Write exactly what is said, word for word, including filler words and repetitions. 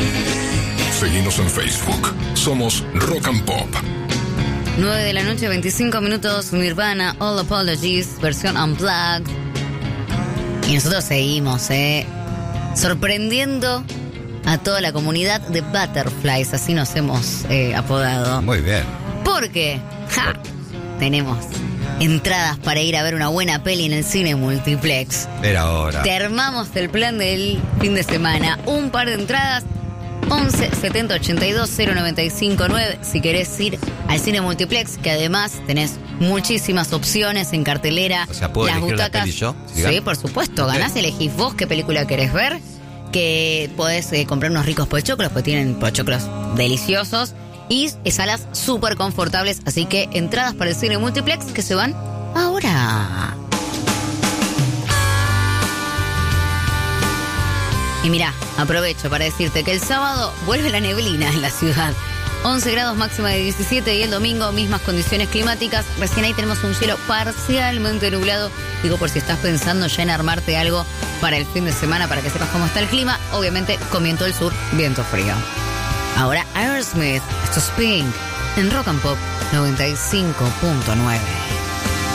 Seguinos en Facebook. Somos Rock and Pop. nueve de la noche, veinticinco minutos, Nirvana, All Apologies, versión Unplugged. Y nosotros seguimos, ¿eh? sorprendiendo a toda la comunidad de Butterflies, así nos hemos eh, apodado. Muy bien. Porque ¡ja! tenemos entradas para ir a ver una buena peli en el cine multiplex. Era hora. Te armamos el plan del fin de semana. Un par de entradas. once setenta ochenta y dos cero noventa y cinco nueve si querés ir al cine multiplex, que además tenés muchísimas opciones en cartelera. O sea, ¿puedo las elegir butacas, la peli yo? Sí, ¿Sí? por supuesto. Okay. Ganás, elegís vos qué película querés ver, que podés eh, comprar unos ricos pochoclos, porque tienen pochoclos deliciosos y salas súper confortables. Así que entradas para el cine multiplex que se van ahora. Y mirá, aprovecho para decirte que el sábado vuelve la neblina en la ciudad. once grados, máxima de diecisiete, y el domingo mismas condiciones climáticas. Recién ahí tenemos un cielo parcialmente nublado. Digo, por si estás pensando ya en armarte algo para el fin de semana, para que sepas cómo está el clima. Obviamente, con viento del sur, viento frío. Ahora Aerosmith, esto es Pink, en Rock and Pop noventa y cinco punto nueve.